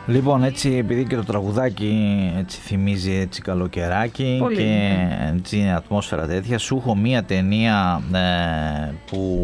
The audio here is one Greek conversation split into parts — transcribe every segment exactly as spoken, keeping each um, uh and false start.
Λοιπόν, έτσι, επειδή και το τραγουδάκι έτσι θυμίζει έτσι καλοκαιράκι. Πολύ. Και έτσι είναι ατμόσφαιρα τέτοια, σου έχω μία ταινία ε, που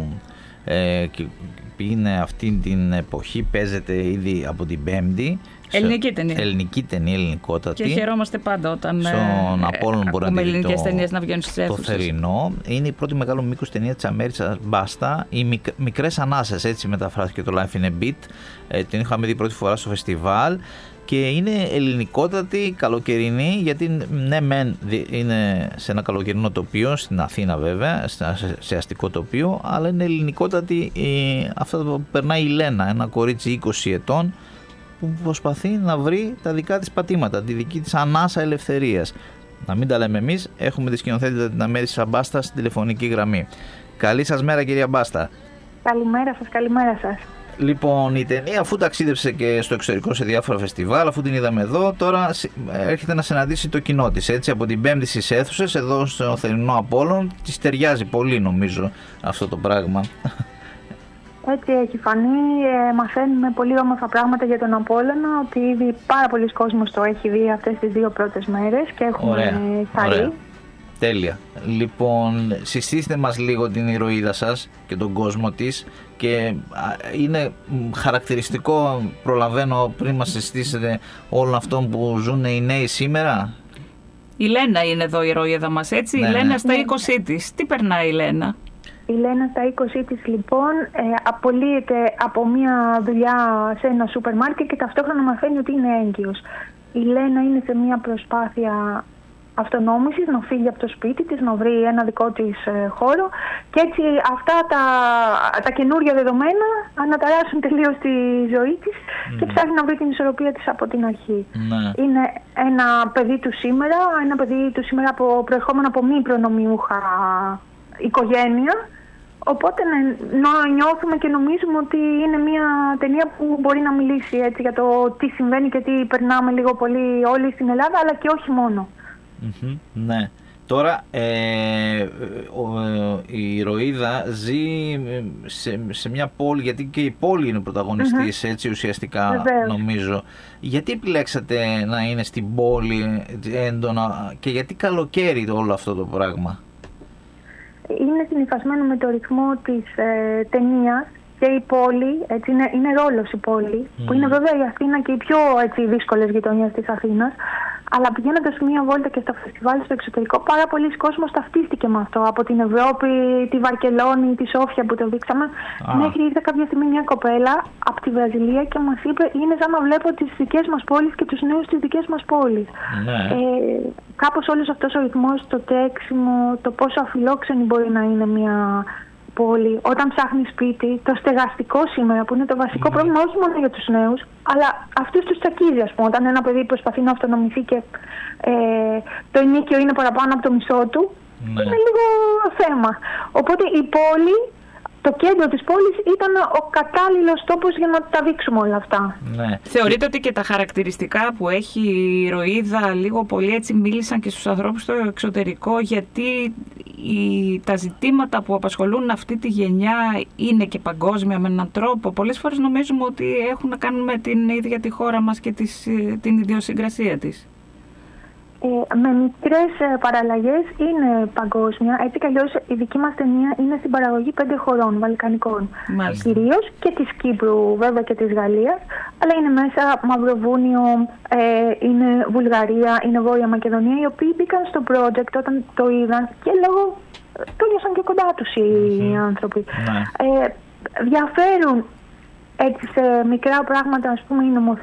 ε, είναι αυτή την εποχή, παίζεται ήδη από την Πέμπτη. Ελληνική ταινία. Ελληνική ταινία, ελληνικότατη. Και χαιρόμαστε πάντα όταν στον ε, Απόλλων μπορεί να δει ελληνικές ταινίες να βγαίνουν στις αίθουσες. Το θερινό. Είναι η πρώτη μεγάλο μήκος ταινία της Αμέρισσας Μπάστα. Οι μικ, μικρές ανάσες, έτσι μεταφράστηκε το Life in a Beat. Ε, την είχαμε δει πρώτη φορά στο φεστιβάλ. Και είναι ελληνικότατη, καλοκαιρινή, γιατί ναι μεν είναι σε ένα καλοκαιρινό τοπίο, στην Αθήνα βέβαια, σε αστικό τοπίο, αλλά είναι ελληνικότατη ε, αυτό που περνάει η Λένα, ένα κορίτσι είκοσι ετών, που προσπαθεί να βρει τα δικά της πατήματα, τη δική της ανάσα ελευθερίας. Να μην τα λέμε εμείς, έχουμε τη σκηνοθέτητα την Αμέρισσα Μπάστα στην τηλεφωνική γραμμή. Καλή σας μέρα, κυρία Μπάστα. Καλημέρα σας, καλημέρα σας. Λοιπόν, η ταινία, αφού ταξίδεψε και στο εξωτερικό σε διάφορα φεστιβάλ, αφού την είδαμε εδώ, τώρα έρχεται να συναντήσει το κοινό της. Έτσι, από την Πέμπτη στις αίθουσες, εδώ στο θερινό Απόλλων, της ταιριάζει πολύ νομίζω αυτό το πράγμα. Έτσι έχει φανεί, ε, μαθαίνουμε πολύ όμορφα πράγματα για τον Απόλλωνα, ότι ήδη πάρα πολλοί κόσμος το έχει δει αυτές τις δύο πρώτες μέρες και έχουμε χαρεί. Τέλεια. Λοιπόν, συστήστε μας λίγο την ηρωίδα σας και τον κόσμο της, και είναι χαρακτηριστικό, προλαβαίνω πριν μας συστήσετε, όλων αυτών που ζουν οι νέοι σήμερα. Η Λένα είναι εδώ η ηρωίδα μας, έτσι, ναι, η Λένα ναι. στα είκοσι της. Τι περνάει η Λένα? Η Λένα στα είκοσι της λοιπόν ε, απολύεται από μια δουλειά σε ένα σούπερ μάρκετ και ταυτόχρονα μαθαίνει ότι είναι έγκυος. Η Λένα είναι σε μια προσπάθεια αυτονόμησης, να φύγει από το σπίτι της, να βρει ένα δικό της ε, χώρο, και έτσι αυτά τα, τα καινούργια δεδομένα αναταράσσουν τελείως τη ζωή της mm. και ψάχνει να βρει την ισορροπία της από την αρχή. Mm. Είναι ένα παιδί του σήμερα, ένα παιδί του σήμερα από, προερχόμενο από μη προνομιούχα οικογένεια, οπότε να νιώθουμε και νομίζουμε ότι είναι μια ταινία που μπορεί να μιλήσει έτσι για το τι συμβαίνει και τι περνάμε λίγο πολύ όλοι στην Ελλάδα, αλλά και όχι μόνο. Mm-hmm, ναι. Τώρα ε, ο, ε, η ηρωίδα ζει σε, σε μια πόλη, γιατί και η πόλη είναι πρωταγωνιστής, mm-hmm. έτσι ουσιαστικά. Βεβαίως. Νομίζω. Γιατί επιλέξατε να είναι στην πόλη έντονα και γιατί καλοκαίρι όλο αυτό το πράγμα? Είναι συνυφασμένο με το ρυθμό της ε, ταινίας και η πόλη, έτσι, είναι, είναι ρόλος η πόλη, mm. που είναι βέβαια η Αθήνα και οι πιο έτσι, δύσκολες γειτονιές της Αθήνας, αλλά πηγαίνοντας μία βόλτα και στα φεστιβάλ στο εξωτερικό, πάρα πολλοί κόσμος ταυτίστηκε με αυτό. Από την Ευρώπη, τη Βαρκελόνη, τη Σόφια που το δείξαμε, ah. μέχρι ήρθε κάποια στιγμή μια κοπέλα από τη Βραζιλία και μας είπε: είναι σαν να βλέπω τις δικές μας πόλεις και τους νέους στις δικές μας πόλεις. Mm. Ε, κάπως όλος αυτός ο ρυθμός, το τρέξιμο, το πόσο αφιλόξενη μπορεί να είναι μια πόλη, όταν ψάχνει σπίτι, το στεγαστικό σήμερα που είναι το βασικό mm. πρόβλημα όχι μόνο για τους νέους, αλλά αυτούς τους τσακίζει, ας πούμε, όταν ένα παιδί προσπαθεί να αυτονομηθεί και ε, το ενίκιο είναι παραπάνω από το μισό του, mm. είναι λίγο θέμα. Οπότε η πόλη, το κέντρο της πόλης ήταν ο κατάλληλος τόπος για να τα δείξουμε όλα αυτά. Ναι. Θεωρείτε ότι και τα χαρακτηριστικά που έχει η ηρωίδα λίγο πολύ έτσι μίλησαν και στους ανθρώπους στο εξωτερικό, γιατί οι, τα ζητήματα που απασχολούν αυτή τη γενιά είναι και παγκόσμια με έναν τρόπο? Πολλές φορές νομίζουμε ότι έχουν να κάνουν με την ίδια τη χώρα μας και τις, την ιδιοσυγκρασία της. Ε, με μικρές ε, παραλλαγές είναι παγκόσμια. Έτσι κι αλλιώς η δική μας ταινία είναι στην παραγωγή πέντε χωρών βαλκανικών. Κυρίως και της Κύπρου βέβαια και της Γαλλίας, αλλά είναι μέσα Μαυροβούνιο, ε, είναι Βουλγαρία, είναι Βόρεια Μακεδονία, οι οποίοι μπήκαν στο project όταν το είδαν και λόγω το νιώσαν και κοντά τους οι mm-hmm. άνθρωποι. Mm-hmm. Ε, διαφέρουν έτσι σε μικρά πράγματα, ας πούμε, η νομοθεσία